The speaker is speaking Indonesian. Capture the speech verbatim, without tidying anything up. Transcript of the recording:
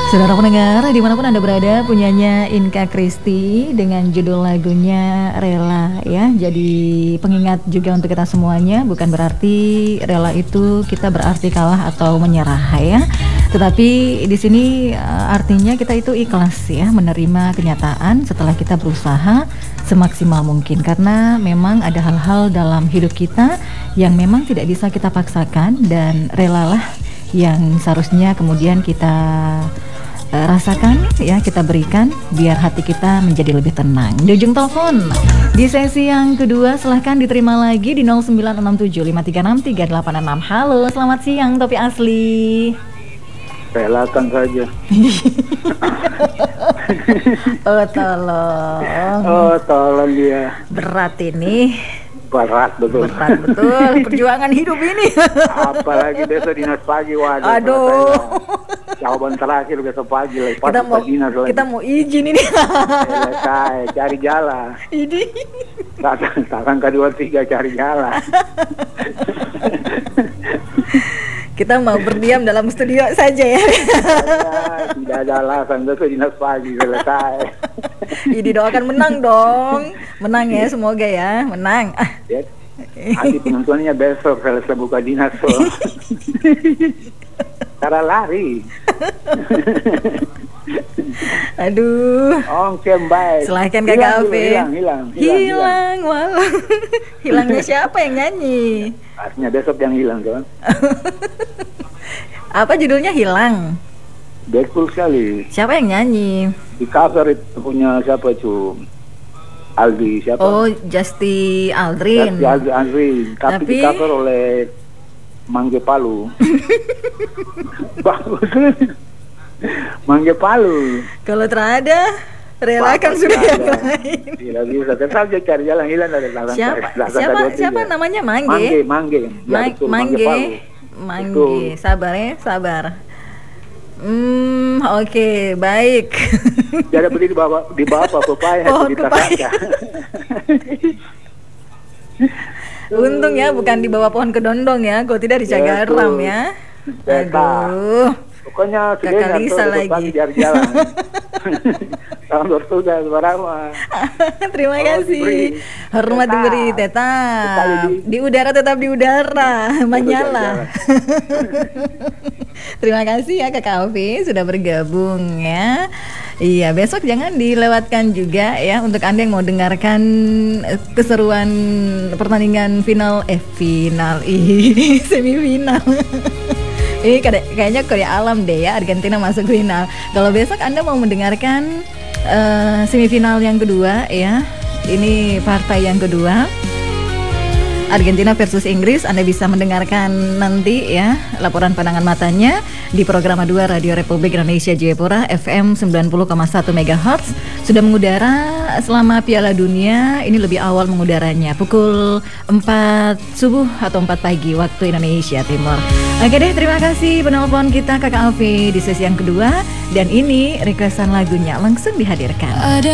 Saudara pendengar, dimanapun Anda berada, punyanya Inka Kristi dengan judul lagunya Rela ya. Jadi pengingat juga untuk kita semuanya, bukan berarti rela itu kita berarti kalah atau menyerah ya. Tetapi di sini artinya kita itu ikhlas ya, menerima kenyataan setelah kita berusaha semaksimal mungkin. Karena memang ada hal-hal dalam hidup kita yang memang tidak bisa kita paksakan, dan relalah yang seharusnya kemudian kita uh, rasakan ya, kita berikan biar hati kita menjadi lebih tenang. Di ujung telepon di sesi yang kedua, silahkan diterima lagi di nol sembilan enam tujuh lima tiga enam tiga delapan enam. Halo, selamat siang Topi Asli. Relakan saja. Oh tolong. Oh tolong dia. Berat ini. Berat betul. Berat betul perjuangan hidup ini. Apalagi besok dinas pagi, waduh. Aduh. Jawaban terakhir besok pagi lagi. Kita mau dinas kita mau izin ini. Selesai cari jalan. Ini. Takkan kedua tiga cari jalan. Kita mau berdiam dalam studio saja ya. Ya, tidak ada alasan, besok dinas pagi selesai. Ini doakan menang dong. Menang ya, semoga ya, menang. Ya, nanti penontonnya besok selesai buka dinas. So. Cara lari. Aduh. Oke, baik. Silahkan Kak Alvin. Hilang, hilang, hilang, hilang, walau. Hilangnya siapa yang nyanyi? Artinya besok yang hilang kan? Apa judulnya Hilang? Betul sekali. Siapa yang nyanyi? Di cover itu punya siapa itu? Aldi siapa? Oh, Justi Aldrin. Justi Aldi Aldrin. Tapi, Tapi di cover oleh Mangge Palu. Bagus. Mangge Palu. Kalau terada, relakan sudah yang lain. Tidak bisa, tetap aja cari jalan, hilang dari belakang. Siapa? Siapa? Siapa namanya Mangge? Mangge, Mangge. Ya, betul, Mangge. Mangge, Mangge. Sabar ya, sabar. Hmm, oke, okay, baik. Jadi beli di bawah di bawah pepaya pohon di pepaya. Untung ya bukan di bawah pohon kedondong ya, kalau tidak di Cagaram ya. Aduh. Pokoknya Kakak Lisa lagi. Jalan. Salam bertugas bersama. Terima kasih. Hormat diberi, tetap di udara, tetap di udara, menyala. Terima kasih ya Kakak Alvi sudah bergabung ya. Iya, besok jangan dilewatkan juga ya untuk Anda yang mau dengarkan keseruan pertandingan final eh final ih semifinal. Ini kayaknya Korea alam deh ya, Argentina masuk final. Kalau besok Anda mau mendengarkan uh, semifinal yang kedua ya, ini partai yang kedua, Argentina versus Inggris, Anda bisa mendengarkan nanti ya laporan pandangan matanya di program dua Radio Republik Indonesia Jayapura F M sembilan puluh koma satu megahertz. Sudah mengudara selama Piala Dunia, ini lebih awal mengudaranya pukul empat subuh atau empat pagi waktu Indonesia Timur. Oke deh, terima kasih penelpon kita Kakak Alvi di sesi yang kedua, dan ini requestan lagunya langsung dihadirkan. Ada